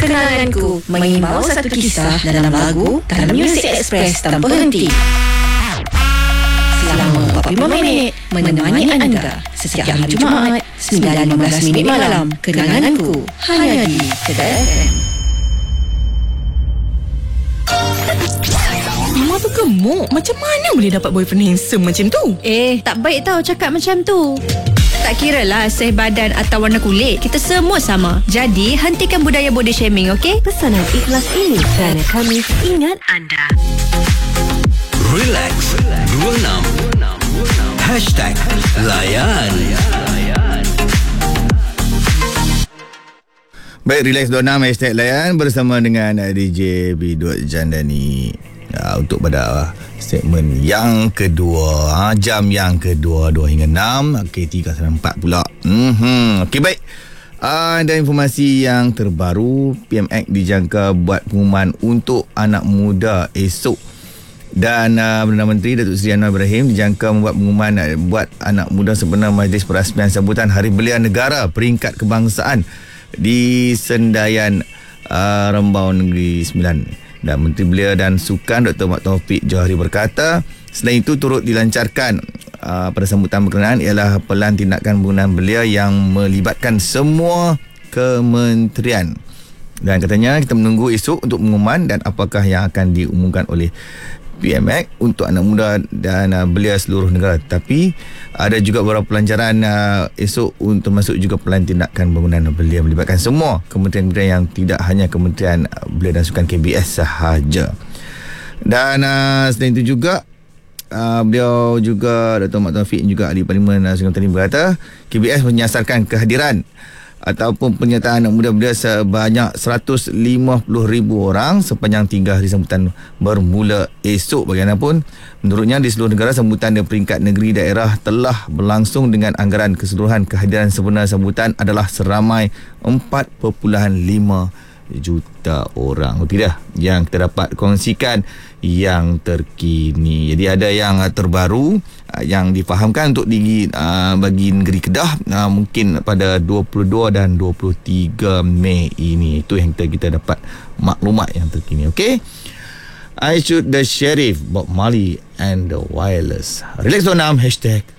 Kenanganku mengimbau satu kisah dalam lagu dalam Music Express tanpa henti. Selama 45 minit menemani anda setiap hari Jumaat 9.15 minit malam. Kenanganku hanya di Kedai FM. Mama tu gemuk. Macam mana boleh dapat boyfriend handsome macam tu? Tak baik tau cakap macam tu. Tak kira lah saiz badan atau warna kulit, kita semua sama. Jadi, hentikan budaya body shaming, okey? Pesanan ikhlas ini kerana kami ingat anda. Relax 26 #Layan. Baik, Relax 26 #Layan bersama dengan DJ Bidut Jandani. Untuk pada segmen yang kedua, jam yang kedua 2 hingga 6, okey 3 sampai 4 pula. Okey, baik. Ada informasi yang terbaru, PMX dijangka buat pengumuman untuk anak muda esok. Dan Perdana Menteri Datuk Seri Anwar Ibrahim dijangka membuat pengumuman buat anak muda sempena Majlis Perasmian sambutan Hari Belia Negara peringkat kebangsaan di Sendayan Rembau Negeri Sembilan. Dan Menteri Belia dan Sukan Dr. Mat Taufik Johari berkata, selain itu turut dilancarkan pada sambutan berkenaan ialah pelan tindakan penggunaan belia yang melibatkan semua kementerian. Dan katanya kita menunggu esok untuk pengumuman dan apakah yang akan diumumkan oleh PMX untuk anak muda dan belia seluruh negara. Tapi ada juga beberapa pelancaran esok untuk masuk juga pelan tindakan penggunaan belia melibatkan semua kementerian-kementerian yang tidak hanya Kementerian Belia dan Sukan KBS sahaja. Dan selain itu juga beliau juga Dr. Mat Taufik juga ahli Parlimen Sungai Petani berkata KBS menyasarkan kehadiran ataupun penyertaan anak muda belia sebanyak 150,000 orang sepanjang 3 hari sambutan bermula esok. Bagaimanapun, menurutnya di seluruh negara sambutan di peringkat negeri daerah telah berlangsung dengan anggaran keseluruhan kehadiran sebenar sambutan adalah seramai 4.5 juta orang. Okey dah, yang kita dapat kongsikan yang terkini. Jadi ada yang terbaru yang difahamkan untuk bagi negeri Kedah mungkin pada 22 dan 23 Mei ini. Itu yang kita dapat maklumat yang terkini. Okey, I Shoot the Sheriff, Bob Marley and the Wireless. Relax 26